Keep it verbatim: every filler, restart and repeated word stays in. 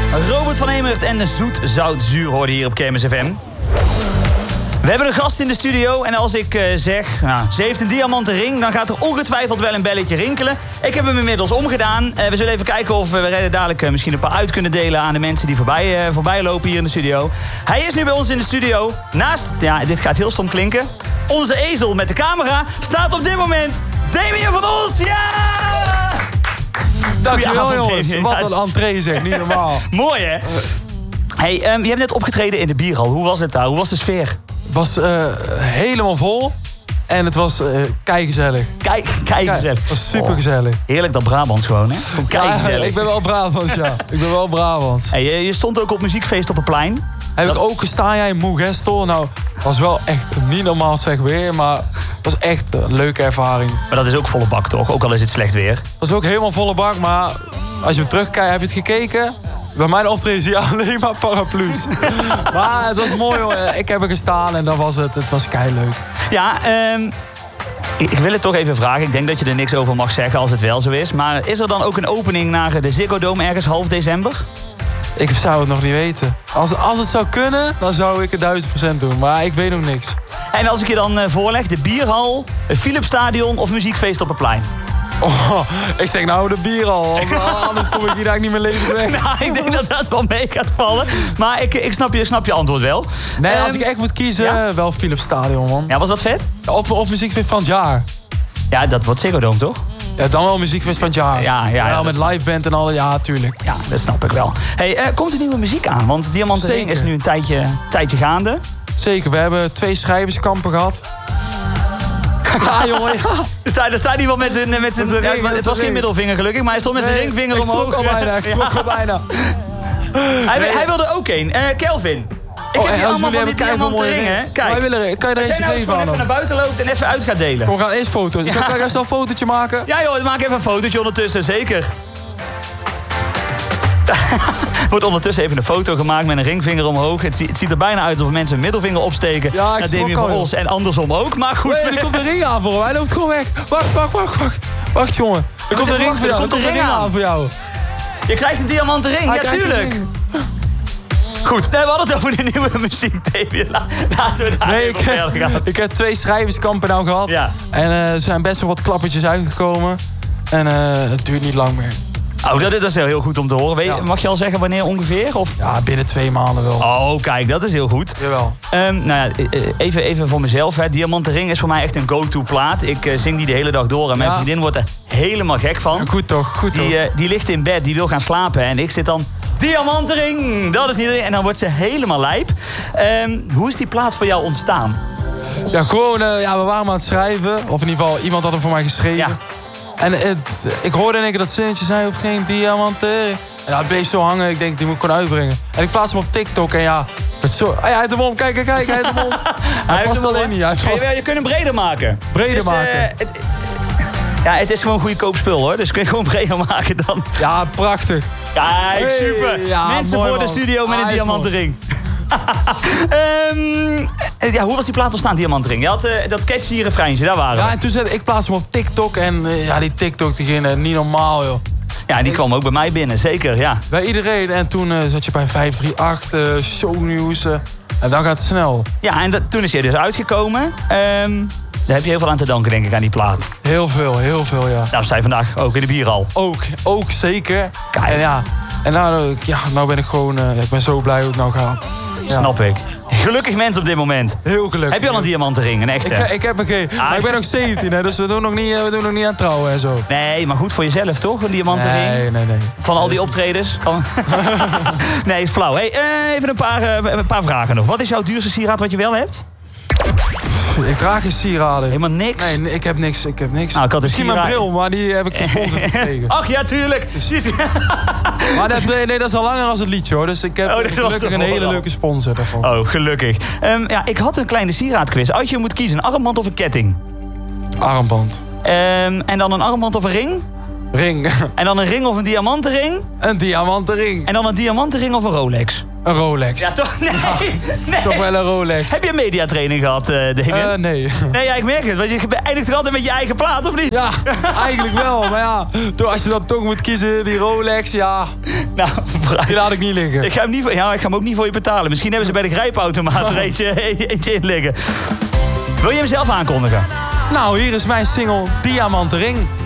Robert van Emert en Zoet Zout Zuur hoorde hier op K M S F M. We hebben een gast in de studio en als ik uh, zeg, nou, ze heeft een diamanten ring, dan gaat er ongetwijfeld wel een belletje rinkelen. Ik heb hem inmiddels omgedaan. Uh, we zullen even kijken of we redden dadelijk uh, misschien een paar uit kunnen delen aan de mensen die voorbij, uh, voorbij lopen hier in de studio. Hij is nu bij ons in de studio. Naast, ja, dit gaat heel stom klinken, onze ezel met de camera staat op dit moment Damien van Os. Ja! Dankjewel jongens, wat een entree zeg, niet normaal. Mooi hè? Hey, um, je hebt net opgetreden in de bierhal. Hoe was het daar? Hoe was de sfeer? Het was uh, helemaal vol en het was uh, keigezellig. Kijk, keigezellig. Het was super gezellig. Oh, heerlijk dat Brabants gewoon, hè? Keigezellig. Ja, ik ben wel Brabants, ja. Ik ben wel Brabants. Hey, je, je stond ook op muziekfeest op het plein. Heb dat... ik ook gestaan, jij in Moegestel. Nou, het was wel echt niet normaal zeg weer, maar het was echt een leuke ervaring. Maar dat is ook volle bak, toch? Ook al is het slecht weer. Het was ook helemaal volle bak, maar als je terugkijkt, heb je het gekeken? Bij mijn optreden zie je alleen maar paraplu's. Maar het was mooi hoor. Ik heb er gestaan en dat was het. Het was keileuk. Ja, um, ik, ik wil het toch even vragen. Ik denk dat je er niks over mag zeggen als het wel zo is. Maar is er dan ook een opening naar de Ziggo Dome ergens half december? Ik zou het nog niet weten. Als, als het zou kunnen, dan zou ik het duizend procent doen. Maar ik weet nog niks. En als ik je dan uh, voorleg, de bierhal, het Philipsstadion of muziekfeest op het plein? Oh, ik zeg nou de bierhal, anders kom ik hier eigenlijk niet meer levend weg. Nou, ik denk dat dat wel mee gaat vallen. Maar ik, ik snap, je, snap je antwoord wel. Nee, um, als ik echt moet kiezen, ja? wel Philipsstadion, man. Ja, was dat vet? Of, of muziekfeest van het jaar. Ja, dat wordt Ziggo Dome, toch? Ja, dan wel muziekfeest van het jaar. Ja, ja, ja, ja met live band en al, ja, tuurlijk. Ja, dat snap ik wel. Hey, uh, komt er nieuwe muziek aan? Want Diamanten Ring is nu een tijdje, tijdje gaande. Zeker, we hebben twee schrijverskampen gehad. Ja, jongen. Ja. Er staat, er staat iemand met zijn... Met zijn ja, het, het was geen middelvinger gelukkig, maar hij stond met zijn nee, ringvinger ik omhoog. Al bijna, ik schrok ja. al bijna. Hij, nee. hij wilde ook een. Uh, Kelvin. Ik oh, heb hier allemaal van die diamanten ringen. Kijk, willen, kan je er eentje nou gewoon even naar buiten loopt en even uit gaat delen. Kom, we gaan eerst foto's. Ja. Kan ik even een fotootje maken? Ja joh, maak even een fotootje ondertussen, zeker. Wordt ondertussen even een foto gemaakt met een ringvinger omhoog. Het, het ziet er bijna uit alsof mensen een middelvinger opsteken. Ja, ik naar Damien van Os en andersom ook. Maar goed. Nee, er komt een ring aan voor hem. Hij loopt gewoon weg. Wacht, wacht, wacht, wacht. Wacht, jongen. Er komt een ring voor jou. Er komt een ring aan voor jou. Je krijgt een diamanten ring, ja tuurlijk. Goed, nee, we hadden het over de nieuwe muziek, Damien. Laten we daar nee, even verder gaan. Ik heb twee schrijverskampen nou gehad. Ja. En uh, er zijn best wel wat klappertjes uitgekomen. En uh, het duurt niet lang meer. Oh, dat is heel goed om te horen. Weet, ja. Mag je al zeggen wanneer ongeveer? Of? Ja, binnen twee maanden wel. Oh, kijk, dat is heel goed. Jawel. Um, nou ja, even, even voor mezelf. Hè. Diamanten Ring is voor mij echt een go-to plaat. Ik uh, zing die de hele dag door en mijn ja. vriendin wordt er helemaal gek van. Ja, goed toch, goed toch. Die, uh, die ligt in bed, die wil gaan slapen en ik zit dan... Diamanten Ring, dat is niet... En dan wordt ze helemaal lijp. Um, hoe is die plaat voor jou ontstaan? Ja, gewoon, uh, ja, we waren maar aan het schrijven. Of in ieder geval, iemand had hem voor mij geschreven. Ja. En het, ik hoorde in één keer dat zinnetje, zij hoeft geen diamanten. En dat bleef zo hangen, ik denk, die moet ik gewoon uitbrengen. En ik plaats hem op TikTok en ja, het zo, hij heeft hem om, kijk, kijk, kijk, hij heeft hem om. Hij, hij past alleen niet. Hij past... je, je kunt hem breder maken. Breder dus, maken. Uh, het, ja, het is gewoon goedkoop spul hoor, dus kun je gewoon breder maken dan. Ja, prachtig. Kijk, hey, super. Ja, mensen mooi, voor man. De studio met ah, een diamanten ring. um, ja, hoe was die plaat ontstaan, Diamanten Ring? Je had uh, dat catchy refreintje, daar waren we. Ja, en toen zei ik, plaats hem op TikTok en uh, ja, die TikTok die ging uh, niet normaal, joh. Ja, die kwam ook bij mij binnen, zeker, ja. Bij iedereen. En toen uh, zat je bij vijf drie acht, uh, shownieuws. Uh, en dan gaat het snel. Ja, en dat, toen is je dus uitgekomen. Um, daar heb je heel veel aan te danken, denk ik, aan die plaat. Heel veel, heel veel, ja. Nou, sta je vandaag ook in de bierhal. Ook, ook zeker. Kijk. En ja, en nou, ja, nou ben ik gewoon, uh, ik ben zo blij hoe het nou gaat. Ja. Snap ik. Gelukkig mens op dit moment. Heel gelukkig. Heb je al een diamanten ring, een echte? Ik, ik heb er geen. Ah, maar ik ben nog zeventien, hè, dus we doen nog niet, we doen nog niet aan trouwen en zo. Nee, maar goed voor jezelf, toch? Een diamanten ring. Nee, nee, nee. Van al die optredens. Nee, is flauw. Hey, uh, even een paar, uh, een paar vragen nog. Wat is jouw duurste sieraad wat je wel hebt? Ik draag geen sieraden. Helemaal niks? Nee, nee, ik heb niks. Ik heb niks. Nou, ik had Misschien sieraad... mijn bril, maar die heb ik gesponsord gekregen. Ach ja, tuurlijk. Maar dat, nee, nee, dat is al langer als het liedje hoor. Dus ik heb oh, gelukkig een hele leuke sponsor daarvan. Oh, gelukkig. Um, ja, ik had een kleine sieraadquiz. Als je moet kiezen, een armband of een ketting? Armband. Um, en dan een armband of een ring? Ring. En dan een ring of een diamanten ring? Een diamanten ring. En dan een diamanten ring of een Rolex? Een Rolex. Ja, toch? Nee. nee. Toch wel een Rolex. Heb je een mediatraining gehad, uh, Damien? Uh, nee. Nee, ja, ik merk het. Want je eindigt toch altijd met je eigen plaat, of niet? Ja, eigenlijk wel. Maar ja, als je dan toch moet kiezen, die Rolex, ja. Nou, die laat ik niet liggen. Ik ga hem, niet voor, ja, ik ga hem ook niet voor je betalen. Misschien hebben ze bij de grijpautomaat er eentje, eentje in liggen. Wil je hem zelf aankondigen? Nou, hier is mijn single Diamanten Ring.